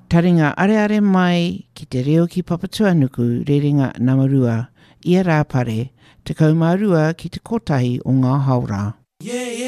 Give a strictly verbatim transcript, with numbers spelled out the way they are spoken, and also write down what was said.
Taringa are are mai ki te reo ki Papatuanuku rerenga Namarua, ia rā pare, te kaumarua ki te kotahi o ngā haura. Yeah, yeah.